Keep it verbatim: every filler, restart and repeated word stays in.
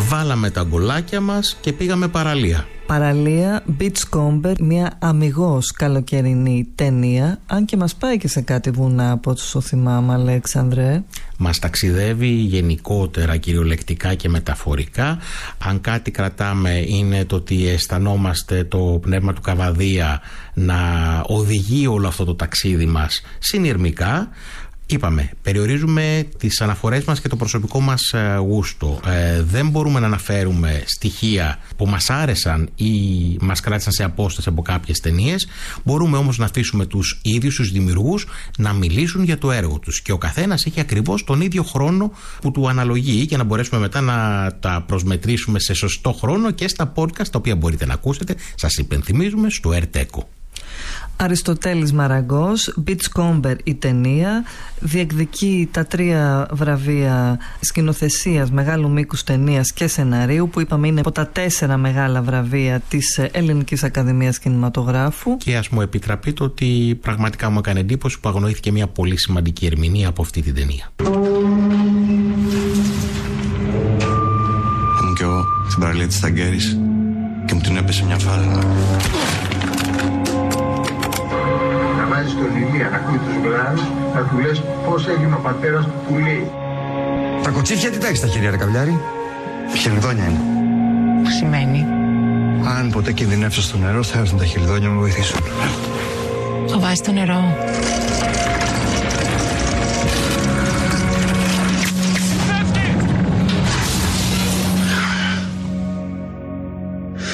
βάλαμε τα γκολάκια μας και πήγαμε παραλία. Παραλία, Beachcomber, μια αμιγώς καλοκαιρινή ταινία, αν και μας πάει και σε κάτι βουνά από όσο θυμάμαι, Αλέξανδρε. Μας ταξιδεύει γενικότερα, κυριολεκτικά και μεταφορικά. Αν κάτι κρατάμε είναι το ότι αισθανόμαστε το πνεύμα του Καβαδία να οδηγεί όλο αυτό το ταξίδι μας συνειρμικά. Είπαμε, περιορίζουμε τις αναφορές μας και το προσωπικό μας ε, γούστο. Ε, δεν μπορούμε να αναφέρουμε στοιχεία που μας άρεσαν ή μας κράτησαν σε απόσταση από κάποιες ταινίες. Μπορούμε όμως να αφήσουμε τους ίδιους τους δημιουργούς να μιλήσουν για το έργο τους. Και ο καθένας έχει ακριβώς τον ίδιο χρόνο που του αναλογεί, για να μπορέσουμε μετά να τα προσμετρήσουμε σε σωστό χρόνο και στα podcast τα οποία μπορείτε να ακούσετε. Σας υπενθυμίζουμε στο Ερτέκο. Αριστοτέλης Μαραγκός, Beachcomber η ταινία, διεκδικεί τα τρία βραβεία σκηνοθεσίας, μεγάλου μήκους ταινίας και σεναρίου, που είπαμε είναι από τα τέσσερα μεγάλα βραβεία της Ελληνικής Ακαδημίας Κινηματογράφου. Και ας μου επιτραπείτε ότι πραγματικά μου έκανε εντύπωση που αγνοήθηκε μια πολύ σημαντική ερμηνεία από αυτή την ταινία. Ήμουν κι εγώ στην παραλία της Σταγκέρης και μου την έπεσε μια φάλαινα. Στον Ηλία να ακούει τους γλάρους, να του λες πώς έγινε ο πατέρας του πουλί. Τα κοτσίφια τι τα έχεις στα χέρια, ρε καβλιάρη? Χελιδόνια είναι. Τι σημαίνει? Αν ποτέ κινδυνεύσω στο νερό, θα έρθουν τα χελιδόνια να με βοηθήσουν. Θα βάζεις το νερό.